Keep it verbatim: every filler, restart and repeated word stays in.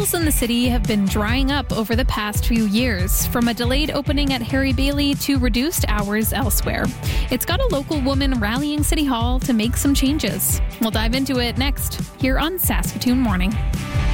Hotels in the city have been drying up over the past few years, from a delayed opening at Harry Bailey to reduced hours elsewhere. It's got a local woman rallying City Hall to make some changes. We'll dive into it next here on Saskatoon Morning.